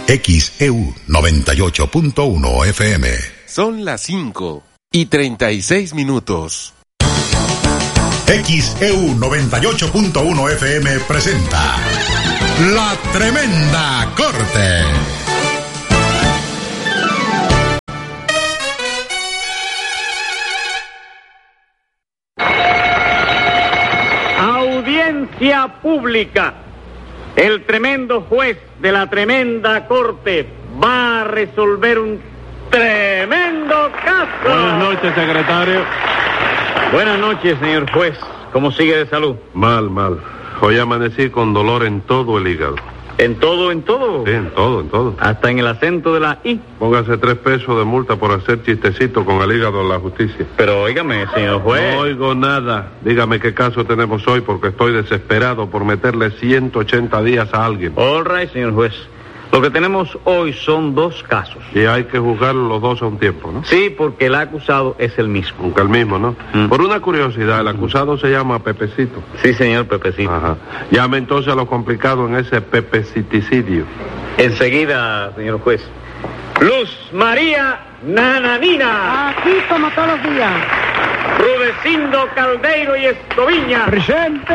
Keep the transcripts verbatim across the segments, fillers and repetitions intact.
X E U noventa y ocho punto uno F M. Son las cinco y treinta y seis minutos. X E U noventa y ocho punto uno F M presenta La Tremenda Corte. Audiencia pública. El tremendo juez de la tremenda corte va a resolver un tremendo caso. Buenas noches, secretario. Buenas noches, señor juez. ¿Cómo sigue de salud? Mal, mal. Hoy amanecí con dolor en todo el hígado. ¿En todo, en todo? Sí, en todo, en todo. Hasta en el acento de la I. Póngase tres pesos de multa por hacer chistecito con el hígado de la justicia. Pero óigame, señor juez. No oigo nada. Dígame qué caso tenemos hoy porque estoy desesperado por meterle ciento ochenta días a alguien. All right, señor juez. Lo que tenemos hoy son dos casos. Y hay que juzgarlos los dos a un tiempo, ¿no? Sí, porque el acusado es el mismo. Aunque el mismo, ¿no? Mm. Por una curiosidad, el acusado se llama Pepecito. Sí, señor, Pepecito. Ajá. Llame entonces a lo complicado en ese pepeciticidio. Enseguida, señor juez. Luz María Nananina. Aquí como todos los días. Rudecindo Caldeiro y Escoviña. ¡Presente!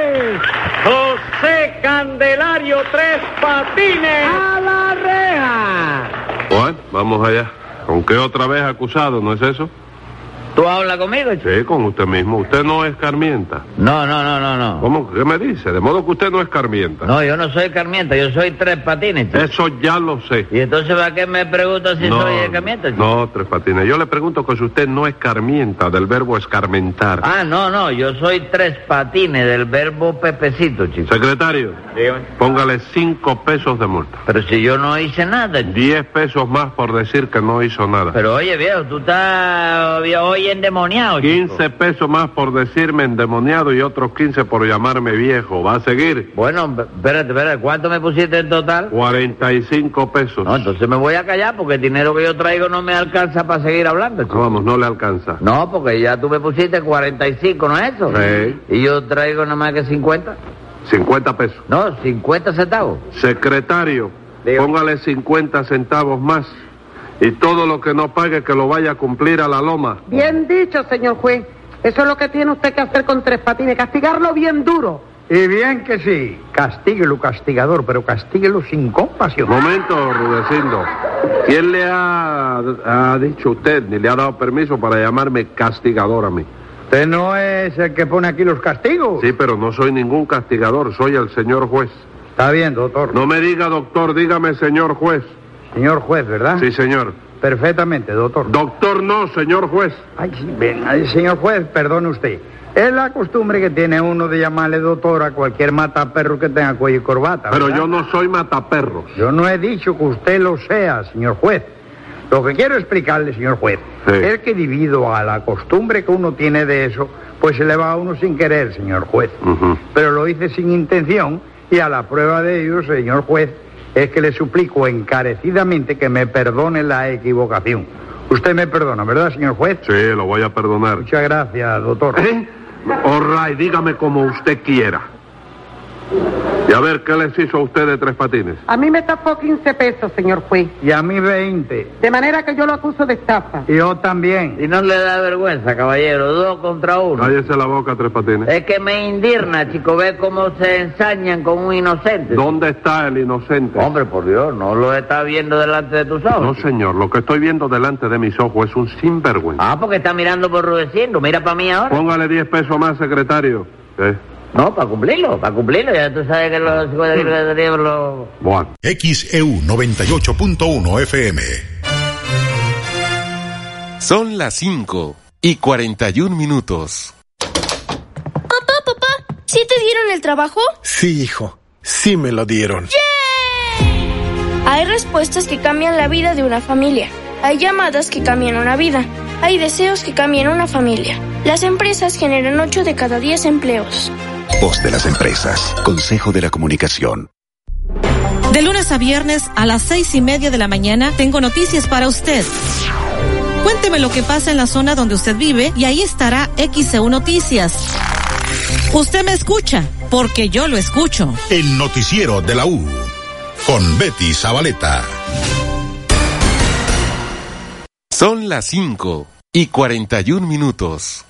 José Candelario Tres Patines. ¡A la reja! Bueno, vamos allá. ¿Con qué otra vez acusado, no es eso? ¿Tú hablas conmigo, chico? Sí, con usted mismo. Usted no es Carmienta. No, no, no, no, no. ¿Cómo? ¿Qué me dice? De modo que usted no es Carmienta. No, yo no soy Carmienta, yo soy Tres Patines, chico. Eso ya lo sé. ¿Y entonces para qué me pregunta si no, soy Carmienta, chico? No, Tres Patines. Yo le pregunto que si usted no es Carmienta, del verbo escarmentar. Ah, no, no, yo soy Tres Patines, del verbo Pepecito, chico. Secretario, dígame. Póngale cinco pesos de multa. Pero si yo no hice nada, chico. Diez pesos más por decir que no hizo nada. Pero oye, viejo, tú estás hoy endemoniado, chico. Quince pesos más por decirme endemoniado y otros quince por llamarme viejo. ¿Va a seguir? Bueno, espérate, espérate, ¿cuánto me pusiste en total? Cuarenta y cinco pesos. No, entonces me voy a callar porque el dinero que yo traigo no me alcanza para seguir hablando, chico. Vamos, no le alcanza. No, porque ya tú me pusiste cuarenta y cinco, ¿no es eso? Sí. ¿Y yo traigo nada más que cincuenta? Cincuenta pesos. No, cincuenta centavos. Secretario, Digo. póngale cincuenta centavos más. Y todo lo que no pague que lo vaya a cumplir a la loma. Bien dicho, señor juez. Eso es lo que tiene usted que hacer con Tres Patines, castigarlo bien duro. Y bien que sí, castíguelo, castigador, pero castíguelo sin compasión. Momento, Rudecindo. ¿Quién le ha, ha dicho usted, ni le ha dado permiso para llamarme castigador a mí? ¿Usted no es el que pone aquí los castigos? Sí, pero no soy ningún castigador, soy el señor juez. Está bien, doctor. No me diga doctor, dígame señor juez. Señor juez, ¿verdad? Sí, señor. Perfectamente, doctor. Doctor no, señor juez. Ay, sí, ven, ay, señor juez, perdone usted. Es la costumbre que tiene uno de llamarle doctor a cualquier mataperro que tenga cuello y corbata, Pero ¿verdad? yo no soy mataperros. Yo no he dicho que usted lo sea, señor juez. Lo que quiero explicarle, señor juez, Sí. es que debido a la costumbre que uno tiene de eso, pues se le va a uno sin querer, señor juez. Uh-huh. Pero lo hice sin intención y a la prueba de ello, señor juez, es que le suplico encarecidamente que me perdone la equivocación. Usted me perdona, ¿verdad, señor juez? Sí, lo voy a perdonar. Muchas gracias, doctor. ¿Eh? All right, dígame como usted quiera. Y a ver, ¿qué les hizo a usted de Tres Patines? A mí me tapó quince pesos, señor juez. Y a mí veinte. De manera que yo lo acuso de estafa. Y yo también. Y no le da vergüenza, caballero, dos contra uno. Cállese la boca, Tres Patines. Es que me indigna, chico, ver cómo se ensañan con un inocente. ¿Dónde está el inocente? Hombre, por Dios, no lo estás viendo delante de tus ojos. No, señor, lo que estoy viendo delante de mis ojos es un sinvergüenza. Ah, porque está mirando por Rudecindo. Mira para mí ahora. Póngale diez pesos más, secretario. ¿Eh? No, para cumplirlo, para cumplirlo. Ya tú sabes que los cincuenta kilos de dinero los... Bueno. X E U noventa y ocho punto uno F M. Son las cinco y cuarenta y un minutos. Papá, papá, ¿sí te dieron el trabajo? Sí, hijo, sí me lo dieron. ¡Yay! Hay respuestas que cambian la vida de una familia. Hay llamadas que cambian una vida. Hay deseos que cambian una familia. Las empresas generan ocho de cada diez empleos. Voz de las empresas. Consejo de la Comunicación. De lunes a viernes a las seis y media de la mañana tengo noticias para usted. Cuénteme lo que pasa en la zona donde usted vive y ahí estará X E U Noticias. Usted me escucha, porque yo lo escucho. El noticiero de la U. con Betty Zabaleta. Son las cinco y cuarenta y un minutos.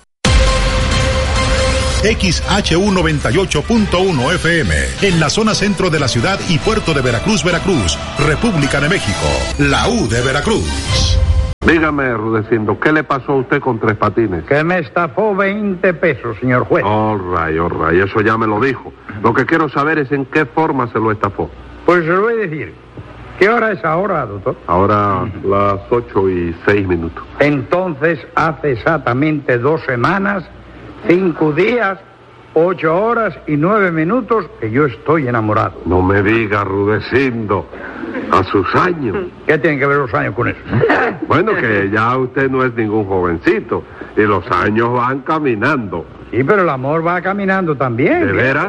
X H U noventa y ocho punto uno F M, en la zona centro de la ciudad y puerto de Veracruz, Veracruz, República de México, la U de Veracruz. Dígame, Rudecindo, ¿qué le pasó a usted con Tres Patines? Que me estafó veinte pesos, señor juez. All right, all right, eso ya me lo dijo. Lo que quiero saber es en qué forma se lo estafó. Pues se lo voy a decir. ¿Qué hora es ahora, doctor? Ahora las ocho y seis minutos. Entonces, hace exactamente dos semanas, cinco días, ocho horas y nueve minutos que yo estoy enamorado. No me diga, Rudecindo, a sus años. ¿Qué tienen que ver los años con eso? Bueno, que ya usted no es ningún jovencito y los años van caminando. Sí, pero el amor va caminando también. ¿De veras?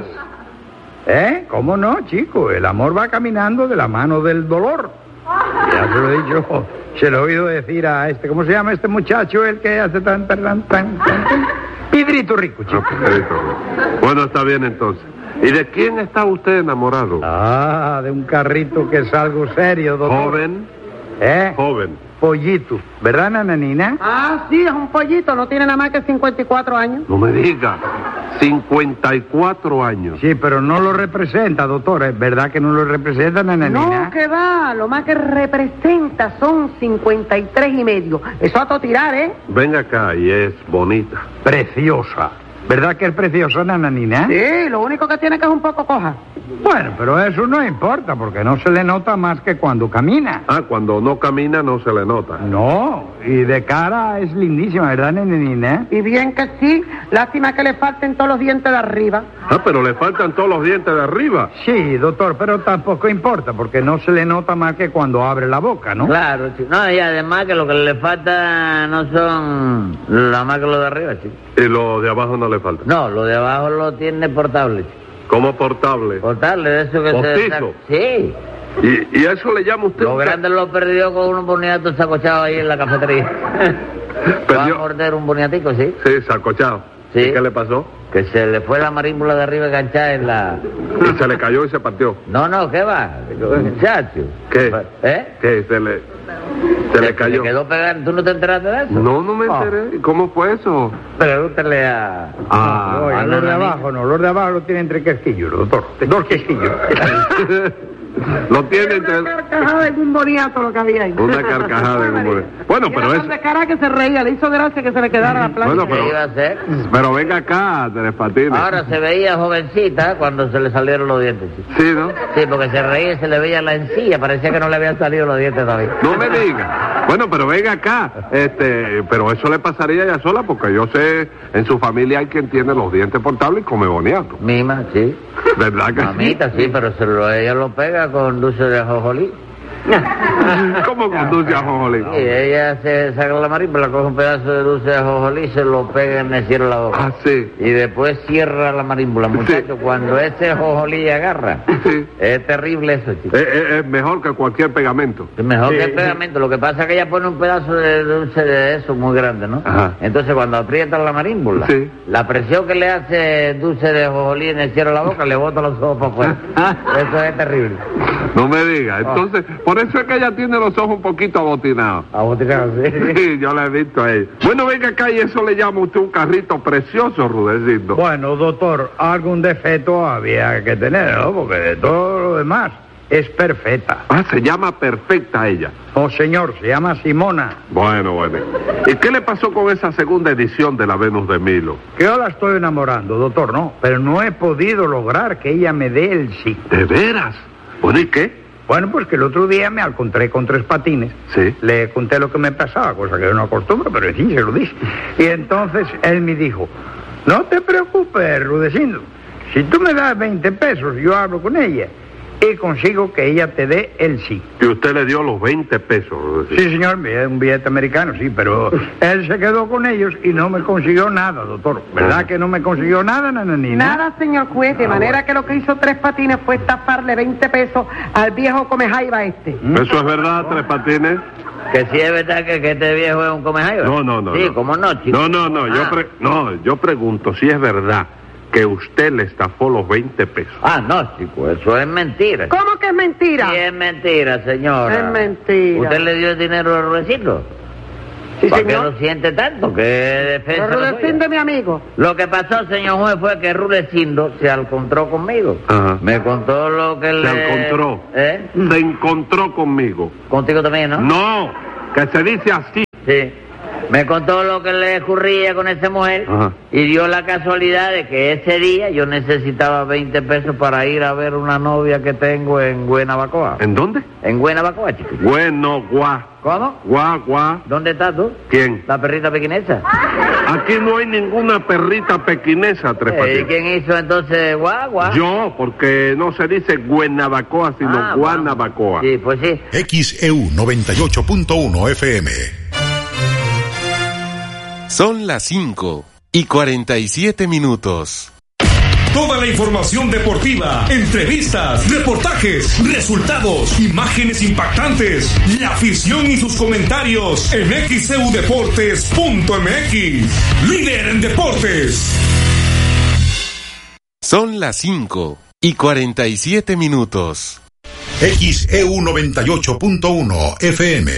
¿Eh? ¿Cómo no, chico? El amor va caminando de la mano del dolor. Ya se lo he dicho, se lo he oído decir a este, ¿cómo se llama este muchacho? El que hace tan, tan, tan, tan, tan. Pedrito Rico, chico. No, Pedrito Rico. Bueno, está bien entonces. ¿Y de quién está usted enamorado? Ah, de un carrito que es algo serio, doctor. ¿Joven? ¿Eh? Joven. Pollito, ¿verdad, nananina? Ah, sí, es un pollito, no tiene nada más que cincuenta y cuatro años. No me diga, cincuenta y cuatro años. Sí, pero no lo representa, doctor, ¿es verdad que no lo representa, nananina? No, que va, lo más que representa son cincuenta y tres y medio. Eso a todo tirar, ¿eh? Venga acá, y es bonita. Preciosa. ¿Verdad que es preciosa, nananina? Sí, lo único que tiene que es un poco coja. Bueno, pero eso no importa, porque no se le nota más que cuando camina. Ah, cuando no camina no se le nota. No, y de cara es lindísima, ¿verdad, nenenina? Y bien que sí, lástima que le falten todos los dientes de arriba. Ah, pero le faltan todos los dientes de arriba. Sí, doctor, pero tampoco importa, porque no se le nota más que cuando abre la boca, ¿no? Claro, chico. No, y además que lo que le falta no son lo más que lo de arriba, chico. Y lo de abajo no le falta. No, lo de abajo lo tiene portable, chico. ¿Cómo portable? Portable, de eso que ¿Postizo? se... Sí. ¿Y, ¿Y eso le llama usted? Lo un grande lo perdió con un boniato sacochado ahí en la cafetería. ¿Perdió? Va a morder un boniatico, sí. Sí, sacochado. Sí. ¿Y qué le pasó? Que se le fue la marímbula de arriba enganchada en la... Y se le cayó y se partió. No, no, ¿qué va? Muchacho. ¿Qué? ¿Eh? ¿Qué? Se le... Se le cayó. Se quedó pegado. ¿Tú no te enteraste de eso? No, no me enteré. ¿Cómo fue eso? Pregúntale a... Ah, a oye, los de abajo no, los de abajo lo tienen entre quesquillos, doctor. Dos quesquillos. Lo tiene entre... Una carcajada en un boniato lo que había ahí. Una carcajada en un boniato. Bueno, pero es... es... de cara que se reía, le hizo gracia que se le quedara la plancha. Bueno, pero... ¿Qué iba a hacer? Pero venga acá, Tres Patines. Ahora se veía jovencita cuando se le salieron los dientes, chico. Sí, ¿no? Sí, porque se reía y se le veía la encía, parecía que no le habían salido los dientes todavía. No me diga. Bueno, pero venga acá. Este, pero eso le pasaría a ella sola, porque yo sé, en su familia hay quien tiene los dientes portables y come boniato. Mima, sí. ¿Verdad que Mamita, sí, pero se lo, ella lo pega con dulce de ajonjolí. ¿Cómo conduce a Jojolí? Sí, ella se saca la marímbula, coge un pedazo de dulce de ajonjolí, se lo pega en el cierre de la boca. Ah, sí. Y después cierra la marímbula, muchacho. Sí. Cuando ese ajonjolí agarra, Sí. es terrible eso, chico. Es, es- es mejor que cualquier pegamento. Es mejor Sí. que el pegamento. Lo que pasa es que ella pone un pedazo de dulce de eso muy grande, ¿no? Ajá. Entonces cuando aprieta la marímbula, Sí. la presión que le hace dulce de ajonjolí en el cierre de la boca le bota los ojos para afuera. Eso es terrible. No me diga. Entonces, por eso es que ella tiene los ojos un poquito abotinados. Abotinados, sí. Sí, yo la he visto a ella. Bueno, venga acá y eso le llama a usted un carrito precioso, Rudecindo. Bueno, doctor, algún defecto había que tener, ¿no? Porque de todo lo demás es perfecta. Ah, se llama perfecta ella. No, señor, se llama Simona. Bueno, bueno. ¿Y qué le pasó con esa segunda edición de la Venus de Milo? Que yo la estoy enamorando, doctor, ¿no? Pero no he podido lograr que ella me dé el sí. ¿De veras? Bueno, ¿y qué? Bueno, pues que el otro día me encontré con Tres Patines. Sí. Le conté lo que me pasaba, cosa que yo no acostumbro, pero en fin, se lo dije. Y entonces él me dijo, no te preocupes, Rudecindo. Si tú me das veinte pesos, yo hablo con ella y consigo que ella te dé el sí. Y usted le dio los veinte pesos, Rudecindo. Sí, señor, un billete americano, sí, pero él se quedó con ellos y no me consiguió nada, doctor. ¿Verdad que no me consiguió nada, nananina? Nada, señor juez, de Ah, manera bueno. que lo que hizo Tres Patines fue estafarle veinte pesos al viejo comejaiba este. ¿Eso es verdad, Tres Patines? Que sí es verdad que, que este viejo es un comejayo. No, no, no. Sí, no. ¿cómo no, chico? No, no, no. Yo, Ah. pre- no, yo pregunto si es verdad que usted le estafó los veinte pesos. Ah, no, chico, eso es mentira. ¿Cómo que es mentira? Sí, es mentira, señora. Es mentira. ¿Usted le dio el dinero a Rudecindo? Sí, ¿Para qué señor. lo siente tanto? ¿Qué defensa? Pero la Rudecindo suya? es mi amigo. Lo que pasó, señor juez, fue que Rudecindo se encontró conmigo. Ajá. Me contó lo que Se le... encontró. ¿Eh? Se encontró conmigo. Contigo también, ¿no? No, que se dice así. Sí. Me contó lo que le ocurría con esa mujer. Ajá. Y dio la casualidad de que ese día yo necesitaba veinte pesos para ir a ver una novia que tengo en Guenabacoa. ¿En dónde? En Guenabacoa, chico. Bueno, guá. ¿Cómo? Guá, guá. ¿Dónde estás tú? ¿Quién? La perrita pequinesa. Aquí no hay ninguna perrita pequinesa, Tres Eh, ¿Y Patines. quién hizo entonces guagua? Yo, porque no se dice Guenabacoa, sino Ah, Guanabacoa. Sí, pues sí. X E U noventa y ocho punto uno F M. Son las cinco y cuarenta y siete minutos. Toda la información deportiva, entrevistas, reportajes, resultados, imágenes impactantes, la afición y sus comentarios en X E U Deportes punto M X. Líder en deportes. Son las cinco y cuarenta y siete minutos. X E U noventa y ocho punto uno F M.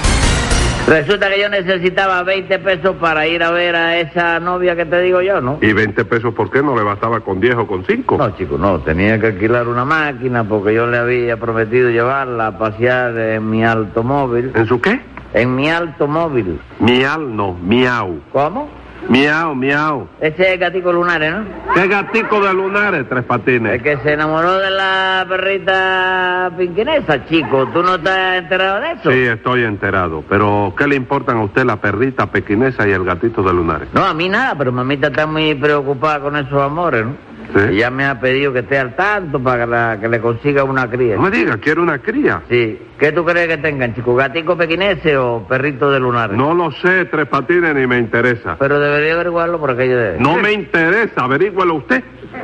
Resulta que yo necesitaba veinte pesos para ir a ver a esa novia que te digo yo, ¿no? ¿Y veinte pesos por qué? ¿No le bastaba con diez o con cinco? No, chico, no. Tenía que alquilar una máquina porque yo le había prometido llevarla a pasear en mi automóvil. ¿En su qué? En mi automóvil. Miau, no, miau. ¿Cómo? Miau, miau. Ese es el gatico lunares, ¿no? ¿Qué gatico de lunares, Tres Patines? El que se enamoró de la perrita pinquinesa, chico. ¿Tú no estás enterado de eso? Sí, estoy enterado. Pero, ¿qué le importan a usted la perrita pequinesa y el gatito de lunares? No, a mí nada, pero mamita está muy preocupada con esos amores, ¿no? ¿Sí? Ella me ha pedido que esté al tanto para que, la- que le consiga una cría. No me diga, ¿quiere una cría? Sí. ¿Qué tú crees que tengan, chico? ¿Gatico pequinese o perrito de lunares? No lo sé, Tres Patines, ni me interesa. Pero debería averiguarlo por aquello de... No me interesa, averígüelo usted.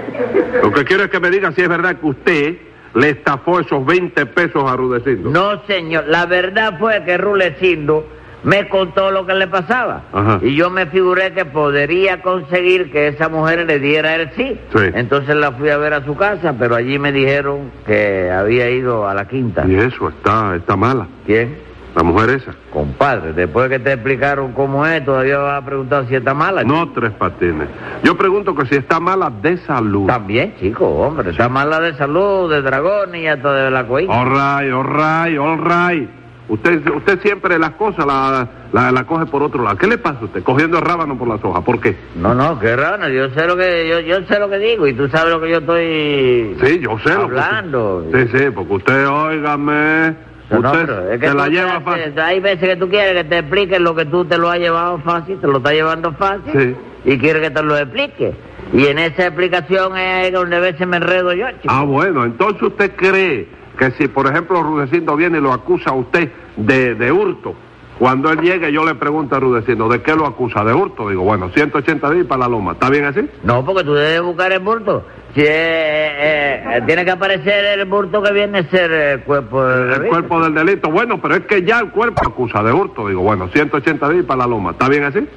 Lo que quiero es que me diga si es verdad que usted le estafó esos veinte pesos a Rudecindo. No, señor. La verdad fue que Rudecindo me contó lo que le pasaba. Ajá. Y yo me figuré que podría conseguir que esa mujer le diera el sí. Sí. Entonces la fui a ver a su casa, pero allí me dijeron que había ido a la quinta. Y eso, está, está mala. ¿Quién? La mujer esa. Compadre, después que te explicaron cómo es, todavía vas a preguntar si está mala. No, Tres Patines. Yo pregunto que si está mala de salud. También, chico, hombre. Está mala de salud, de dragón y hasta de la coína. All right, all right, all right. Usted, usted siempre las cosas la, la, la coge por otro lado. ¿Qué le pasa a usted? Cogiendo el rábano por las hojas. ¿Por qué? No, no, qué raro. Yo sé lo que yo, yo sé lo que digo y tú sabes lo que yo estoy Sí, yo sé hablando. lo que usted... Sí, sí, porque usted, óigame... No, no, usted pero es que se tú la te lleva haces- fácil. Hay veces que tú quieres que te expliquen lo que tú te lo has llevado fácil, te lo estás llevando fácil Sí. y quieres que te lo explique. Y en esa explicación es donde a veces me enredo yo, chico. Ah, bueno, entonces usted cree que si, por ejemplo, Rudecindo viene y lo acusa a usted de, de hurto, cuando él llegue yo le pregunto a Rudecindo, ¿de qué lo acusa? ¿De hurto? Digo, bueno, ciento ochenta días para la loma. ¿Está bien así? No, porque tú debes buscar el bulto. Si eh, eh, eh, tiene que aparecer el bulto que viene a ser el cuerpo del El delito. cuerpo del delito. Bueno, pero es que ya el cuerpo acusa de hurto. Digo, bueno, ciento ochenta días para la loma. ¿Está bien así?